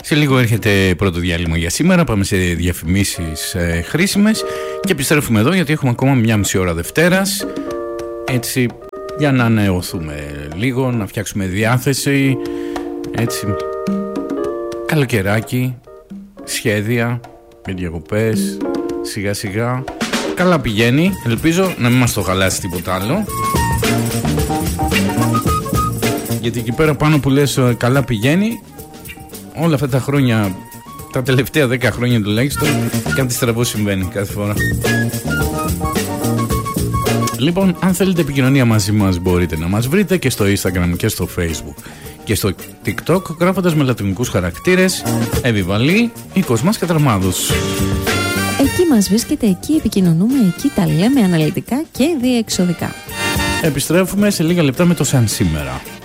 Σε λίγο έρχεται πρώτο διάλειμμα για σήμερα. Πάμε σε διαφημίσεις χρήσιμες και επιστρέφουμε εδώ γιατί έχουμε ακόμα μια μισή ώρα Δευτέρας. Έτσι, για να ανανεωθούμε λίγο, να φτιάξουμε διάθεση. Έτσι, καλοκαιράκι, σχέδια για διακοπές, σιγά σιγά. Καλά πηγαίνει, ελπίζω να μην μας το χαλάσει τίποτα άλλο. Γιατί εκεί πέρα πάνω που λες καλά πηγαίνει, όλα αυτά τα χρόνια, τα τελευταία 10 χρόνια τουλάχιστον, κάτι στραβό συμβαίνει κάθε φορά. Λοιπόν, αν θέλετε επικοινωνία μαζί μας μπορείτε να μας βρείτε και στο Instagram και στο Facebook και στο TikTok γράφοντας με λατινικούς χαρακτήρες Εβιβαλή ή Κοσμάς Κατραμάδους. Εκεί μας βρίσκεται, εκεί επικοινωνούμε, εκεί τα λέμε αναλυτικά και διεξοδικά. Επιστρέφουμε σε λίγα λεπτά με το Σαν Σήμερα.